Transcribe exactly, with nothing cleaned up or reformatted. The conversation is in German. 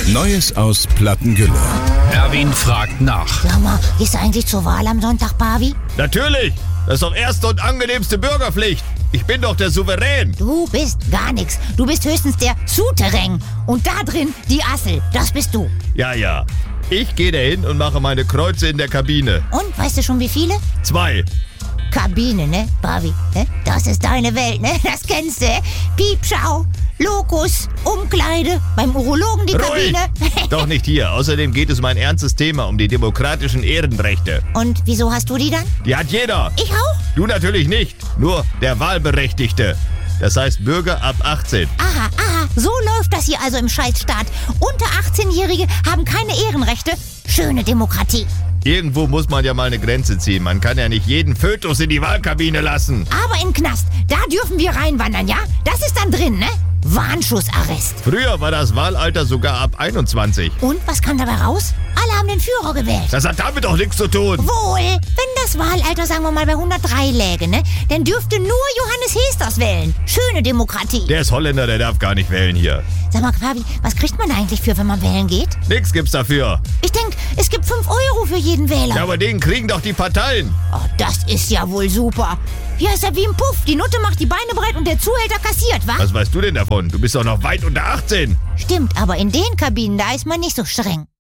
Neues aus Plattengülle. Erwin fragt nach. Sag mal, gehst du eigentlich zur Wahl am Sonntag, Pavi? Natürlich! Das ist doch erste und angenehmste Bürgerpflicht. Ich bin doch der Souverän. Du bist gar nix. Du bist höchstens der Souterrain. Und da drin die Assel. Das bist du. Ja, ja. Ich gehe dahin und mache meine Kreuze in der Kabine. Und, weißt du schon wie viele? Zwei. Kabine, ne, Pavi? Ne? Das ist deine Welt, ne? Das kennst du. Piepschau, Lokus, Umkleide, beim Urologen die Ruhig! Kabine. Doch nicht hier. Außerdem geht es um ein ernstes Thema, um die demokratischen Ehrenrechte. Und wieso hast du die dann? Die hat jeder. Ich auch? Du natürlich nicht. Nur der Wahlberechtigte. Das heißt Bürger ab achtzehn. Aha, aha, so läuft das hier also im Scheißstaat. Unter achtzehnjährige haben keine Ehrenrechte. Schöne Demokratie. Irgendwo muss man ja mal eine Grenze ziehen. Man kann ja nicht jeden Fötus in die Wahlkabine lassen. Aber in den Knast, da dürfen wir reinwandern, ja? Das ist dann drin, ne? Warnschussarrest. Früher war das Wahlalter sogar ab einundzwanzig. Und, was kam dabei raus? Alle haben den Führer gewählt. Das hat damit doch nichts zu tun. Wohl, wenn das Wahlalter, sagen wir mal, bei hundertdrei läge, ne? Dann dürfte nur Johannes Hesters wählen. Schöne Demokratie. Der ist Holländer, der darf gar nicht wählen hier. Sag mal, Fabi, was kriegt man da eigentlich für, wenn man wählen geht? Nix gibt's dafür. Ich denk, es gibt fünf Euro für jeden Wähler. Ja, aber den kriegen doch die Parteien. Oh, das ist ja wohl super. Hier ist ja wie im Puff. Die Nutte macht die Beine breit und der Zuhälter kassiert, wa? Was weißt du denn davon? Du bist doch noch weit unter achtzehn. Stimmt, aber in den Kabinen, da ist man nicht so streng.